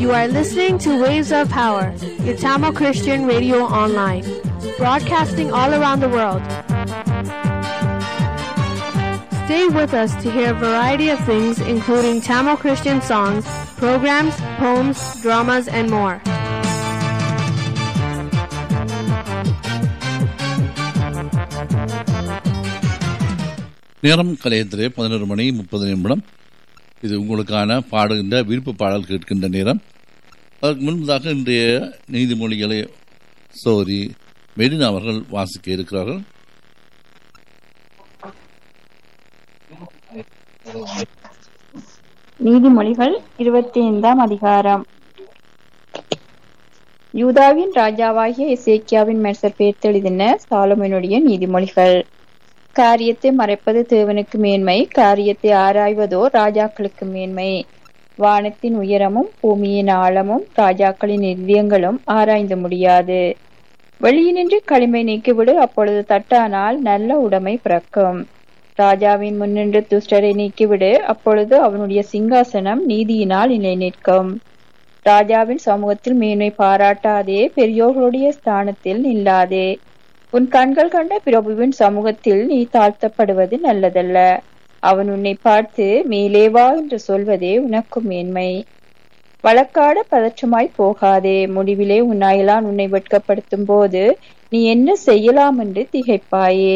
You are listening to Waves of Power, your Tamil Christian radio online, broadcasting all around the world. Stay with us to hear a variety of things, including Tamil Christian songs, programs, poems, dramas, and more. நேரம் கலையத்திலே 11:30 இது உங்களுக்கான பாடுகின்ற விருப்ப பாடல் கேட்கின்ற நேரம். அதற்கு முன்பதாக இன்றைய நீதிமொழிகளை சோரி மெரினா அவர்கள் வாசிக்க இருக்கிறார்கள். நீதிமொழிகள் 25ஆம் அதிகாரம். யூதாவின் ராஜாவாகிய எசேக்கியாவின் மேற்சற்பேர்த்தெழுதின சாலமோனுடைய நீதிமொழிகள். காரியத்தை மறைப்பது தேவனுக்கு மேன்மை, காரியத்தை ஆராய்வதோ ராஜாக்களுக்கு மேன்மை. வானத்தின் உயரமும் பூமியின் ஆழமும் ராஜாக்களின் இதயங்களும் ஆராய்ந்து முடியாது. வெளியினின்று களிமை நீக்கிவிடு, அப்பொழுது தட்டானால் நல்ல உடைமை பிறக்கும். ராஜாவின் முன்னின்று துஷ்டரை நீக்கிவிடு, அப்பொழுது அவனுடைய சிங்காசனம் நீதியினால் நிலை நிற்கும். ராஜாவின் சமூகத்தில் மேன்மை பாராட்டாதே, பெரியோர்களுடைய ஸ்தானத்தில் நில்லாதே. உன் கண்கள் கண்ட பிரபுவின் சமூகத்தில் நீ தாழ்த்தப்படுவது நல்லதல்ல. அவன் உன்னை பார்த்து மேலே வா என்று சொல்வதே உனக்கு மேன்மை. வழக்காட பதற்றமாய் போகாதே, முடிவிலே உன் அயலான் உன்னை வெட்கப்படுத்தும் போது நீ என்ன செய்யலாம் என்று திகைப்பாயே.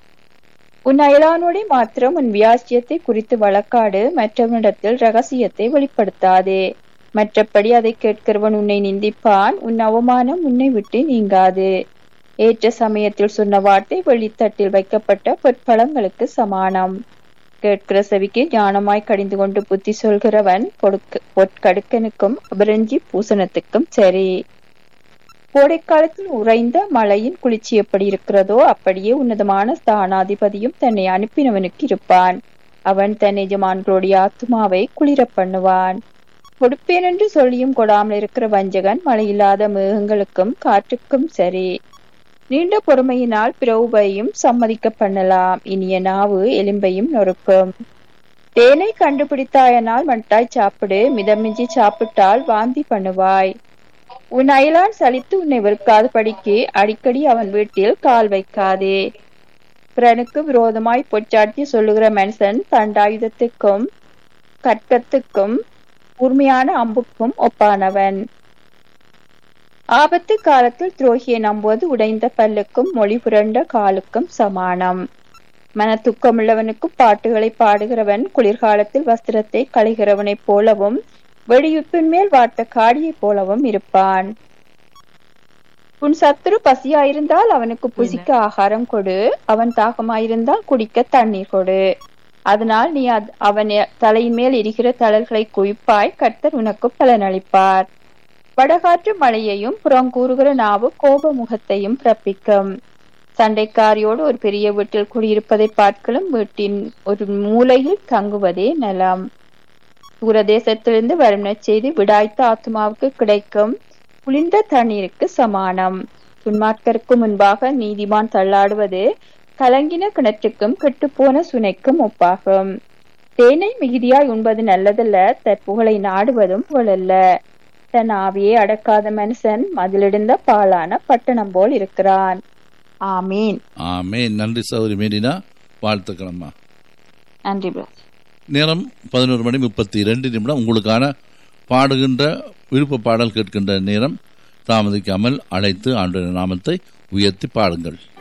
உன் அயலானோட மாத்திரம் உன் வியாசியத்தை குறித்து வழக்காடு, மற்றவனிடத்தில் ரகசியத்தை வெளிப்படுத்தாதே. மற்றபடி அதை கேட்கிறவன் உன்னை நிந்திப்பான், உன் அவமானம் உன்னை விட்டு நீங்காது. ஏற்ற சமயத்தில் சொன்ன வார்த்தை வெளித்தட்டில் வைக்கப்பட்ட பொற்பழங்களுக்கு சமானம். கேட்கிற செவிக்கு ஞானமாய் கடிந்து கொண்டு புத்தி சொல்கிறவன் பொற்கடுக்கனுக்கும் அபரஞ்சி பூசணத்துக்கும் சரி. கோடைக்காலத்தில் உறைந்த மழையின் குளிர்ச்சி எப்படி இருக்கிறதோ அப்படியே உன்னதமான ஸ்தானாதிபதியும் தன்னை அனுப்பினவனுக்கு இருப்பான். அவன் தன் எஜமான்களுடைய ஆத்துமாவை குளிர பண்ணுவான். கொடுப்பேன் என்று சொல்லியும் கொடாமல் இருக்கிற வஞ்சகன் மழையில்லாத மேகங்களுக்கும் காற்றுக்கும் சரி. நீண்ட பொறுமையினால் பிரவுபையும் சம்மதிக்க பண்ணலாம், இனிய நாவு எலும்பையும் நொறுக்கும். தேனை கண்டுபிடித்தாயனால் மட்டாய் சாப்பிடு, மிதமிஞ்சி சாப்பிட்டால் வாந்தி பண்ணுவாய். உன் அயலான் சலித்து உன்னை வெறுக்காத படிக்கு அடிக்கடி அவன் வீட்டில் கால் வைக்காதே. பிறனுக்கு விரோதமாய் பொச்சாட்சி சொல்லுகிற மனுஷன் தண்டாயுதத்துக்கும் கற்கத்துக்கும் கூர்மையான அம்புக்கும் ஒப்பானவன். ஆபத்து காலத்தில் துரோகியை நம்புவது உடைந்த பல்லுக்கும் மொழி புரண்ட காலுக்கும் சமானம். மன துக்கமுள்ளவனுக்கும் பாட்டுகளை பாடுகிறவன் குளிர்காலத்தில் வஸ்திரத்தை களைகிறவனைப் போலவும் வெடியுப்பின் மேல் வார்த்த காடியைப் போலவும் இருப்பான். உன் சத்துரு பசியாயிருந்தால் அவனுக்கு புசிக்க ஆகாரம் கொடு, அவன் தாகமாயிருந்தால் குடிக்க தண்ணீர் கொடு. அதனால் நீ அவன் தலையின் மேல் எரிகிற தளர்களை குவிப்பாய், கர்த்தர் உனக்கு பலனளிப்பார். வடகாற்று மழையையும் புறங்கூறுகிற நாவு கோப முகத்தையும் பிறப்பிக்கும். சண்டைக்காரியோடு ஒரு பெரிய வீட்டில் குடியிருப்பதை பார்க்கலும் வீட்டின் ஒரு மூலையில் தங்குவதே நலம். தூரதேசத்திலிருந்து வரும் நற்செய்தி விடாய்த்த ஆத்மாவுக்கு கிடைக்கும் குளிர்ந்த தண்ணீருக்கு சமானம். துன்மார்க்கருக்கு முன்பாக நீதிமான் தள்ளாடுவது கலங்கின கிணற்றுக்கும் கெட்டுப்போன சுனைக்கும் ஒப்பாகும். தேனை மிகுதியாய் உண்பது நல்லதல்ல, தற்புகளை நாடுவதும் புகழல்ல. தன் ஆவியை அடக்காத மனுஷன் மதிலிருந்த பாழான பட்டணம் போல் இருக்கிறான். ஆமீன். ஆமீன். நன்றி சௌரி மேரினா, வாழ்த்துக்களம்மா. நன்றி. நேரம் 11:32. உங்களுக்கான பாடுகின்ற விருப்ப பாடல் கேட்கின்ற நேரம். தாமதிக்காமல் அழைத்து ஆண்டவரின் நாமத்தை உயர்த்தி பாடுங்கள்.